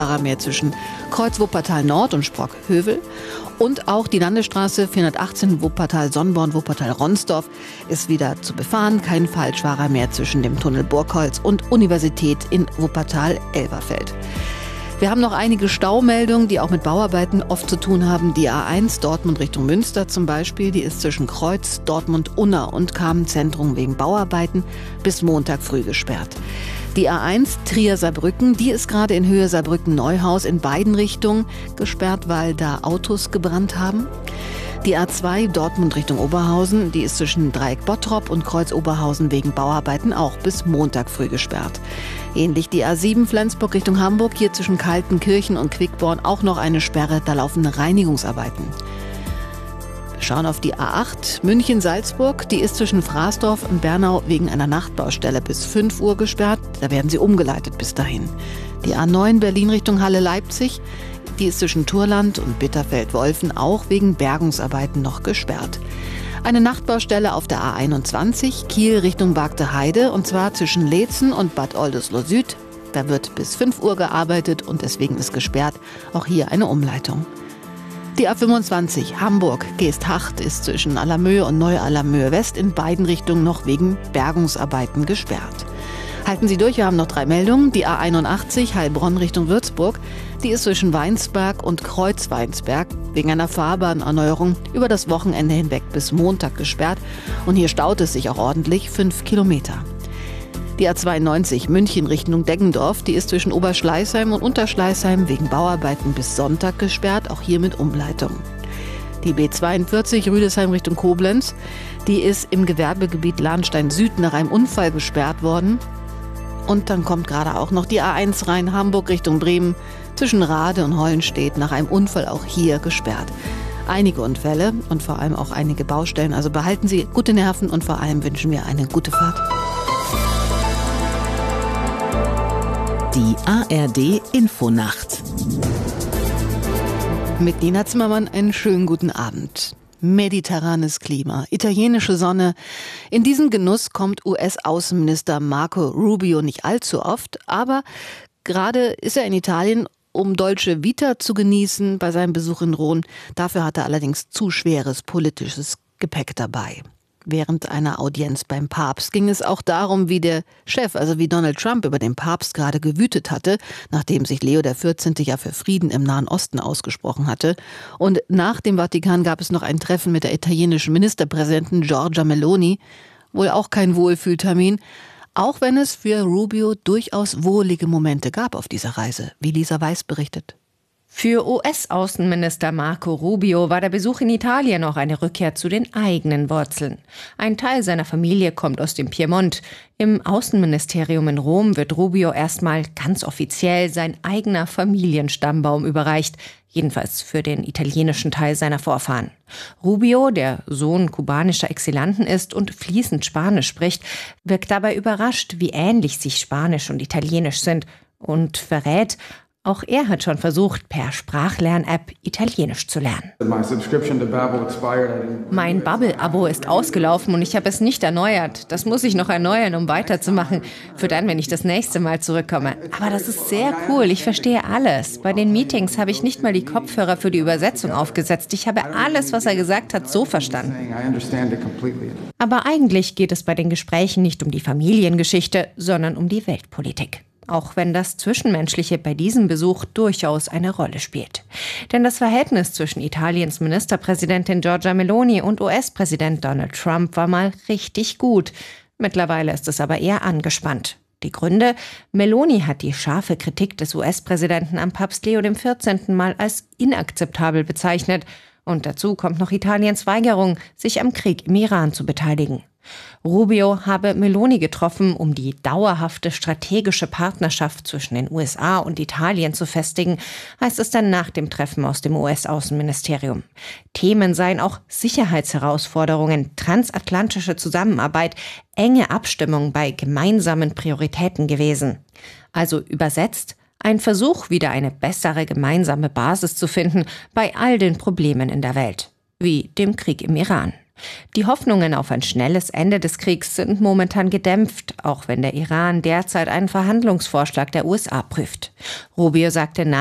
mehr zwischen Kreuz Wuppertal Nord und Sprockhövel. Und auch die Landesstraße 418 Wuppertal-Sonnborn-Wuppertal-Ronsdorf ist wieder zu befahren. Kein Falschfahrer mehr zwischen dem Tunnel Burgholz und Universität in Wuppertal-Elberfeld. Wir haben noch einige Staumeldungen, die auch mit Bauarbeiten oft zu tun haben. Die A1 Dortmund Richtung Münster zum Beispiel, die ist zwischen Kreuz, Dortmund-Unna und Kamenz-Zentrum wegen Bauarbeiten bis Montag früh gesperrt. Die A1 Trier-Saarbrücken, die ist gerade in Höhe Saarbrücken-Neuhaus in beiden Richtungen gesperrt, weil da Autos gebrannt haben. Die A2 Dortmund Richtung Oberhausen, die ist zwischen Dreieck Bottrop und Kreuz Oberhausen wegen Bauarbeiten auch bis Montag früh gesperrt. Ähnlich die A7 Flensburg Richtung Hamburg, hier zwischen Kaltenkirchen und Quickborn auch noch eine Sperre, da laufen Reinigungsarbeiten. Wir schauen auf die A8 München-Salzburg, die ist zwischen Fraßdorf und Bernau wegen einer Nachtbaustelle bis 5 Uhr gesperrt, da werden sie umgeleitet bis dahin. Die A9 Berlin Richtung Halle-Leipzig, die ist zwischen Turland und Bitterfeld-Wolfen auch wegen Bergungsarbeiten noch gesperrt. Eine Nachtbaustelle auf der A21 Kiel Richtung Bagde Heide und zwar zwischen Leetzen und Bad Oldesloe Süd. Da wird bis 5 Uhr gearbeitet und deswegen ist gesperrt. Auch hier eine Umleitung. Die A25 Hamburg-Geesthacht ist zwischen Allermöhe und Neu-Allermöhe West in beiden Richtungen noch wegen Bergungsarbeiten gesperrt. Halten Sie durch, wir haben noch 3 Meldungen. Die A81 Heilbronn Richtung Würzburg, die ist zwischen Weinsberg und Kreuz-Weinsberg wegen einer Fahrbahnerneuerung über das Wochenende hinweg bis Montag gesperrt. Und hier staut es sich auch ordentlich, 5 Kilometer. Die A92 München Richtung Deggendorf, die ist zwischen Oberschleißheim und Unterschleißheim wegen Bauarbeiten bis Sonntag gesperrt, auch hier mit Umleitung. Die B42 Rüdesheim Richtung Koblenz, die ist im Gewerbegebiet Lahnstein Süd nach einem Unfall gesperrt worden. Und dann kommt gerade auch noch die A1 rein, Hamburg Richtung Bremen, zwischen Rade und Hollenstedt nach einem Unfall auch hier gesperrt. Einige Unfälle und vor allem auch einige Baustellen. Also behalten Sie gute Nerven und vor allem wünschen wir eine gute Fahrt. Die ARD Infonacht. Mit Nina Zimmermann einen schönen guten Abend. Mediterranes Klima, italienische Sonne. In diesen Genuss kommt US-Außenminister Marco Rubio nicht allzu oft, aber gerade ist er in Italien, um Dolce Vita zu genießen bei seinem Besuch in Rom. Dafür hat er allerdings zu schweres politisches Gepäck dabei. Während einer Audienz beim Papst ging es auch darum, wie der Chef, also wie Donald Trump über den Papst gerade gewütet hatte, nachdem sich Leo XIV. Ja für Frieden im Nahen Osten ausgesprochen hatte. Und nach dem Vatikan gab es noch ein Treffen mit der italienischen Ministerpräsidentin Giorgia Meloni. Wohl auch kein Wohlfühltermin, auch wenn es für Rubio durchaus wohlige Momente gab auf dieser Reise, wie Lisa Weiß berichtet. Für US-Außenminister Marco Rubio war der Besuch in Italien auch eine Rückkehr zu den eigenen Wurzeln. Ein Teil seiner Familie kommt aus dem Piemont. Im Außenministerium in Rom wird Rubio erstmal ganz offiziell sein eigener Familienstammbaum überreicht, jedenfalls für den italienischen Teil seiner Vorfahren. Rubio, der Sohn kubanischer Exilanten ist und fließend Spanisch spricht, wirkt dabei überrascht, wie ähnlich sich Spanisch und Italienisch sind und verrät, auch er hat schon versucht, per Sprachlern-App Italienisch zu lernen. Mein Bubble-Abo ist ausgelaufen und ich habe es nicht erneuert. Das muss ich noch erneuern, um weiterzumachen. Für dann, wenn ich das nächste Mal zurückkomme. Aber das ist sehr cool. Ich verstehe alles. Bei den Meetings habe ich nicht mal die Kopfhörer für die Übersetzung aufgesetzt. Ich habe alles, was er gesagt hat, so verstanden. Aber eigentlich geht es bei den Gesprächen nicht um die Familiengeschichte, sondern um die Weltpolitik. Auch wenn das Zwischenmenschliche bei diesem Besuch durchaus eine Rolle spielt. Denn das Verhältnis zwischen Italiens Ministerpräsidentin Giorgia Meloni und US-Präsident Donald Trump war mal richtig gut. Mittlerweile ist es aber eher angespannt. Die Gründe? Meloni hat die scharfe Kritik des US-Präsidenten am Papst Leo XIV. Mal als inakzeptabel bezeichnet. Und dazu kommt noch Italiens Weigerung, sich am Krieg im Iran zu beteiligen. Rubio habe Meloni getroffen, um die dauerhafte strategische Partnerschaft zwischen den USA und Italien zu festigen, heißt es dann nach dem Treffen aus dem US-Außenministerium. Themen seien auch Sicherheitsherausforderungen, transatlantische Zusammenarbeit, enge Abstimmung bei gemeinsamen Prioritäten gewesen. Also übersetzt, ein Versuch, wieder eine bessere gemeinsame Basis zu finden bei all den Problemen in der Welt, wie dem Krieg im Iran. Die Hoffnungen auf ein schnelles Ende des Kriegs sind momentan gedämpft, auch wenn der Iran derzeit einen Verhandlungsvorschlag der USA prüft. Rubio sagte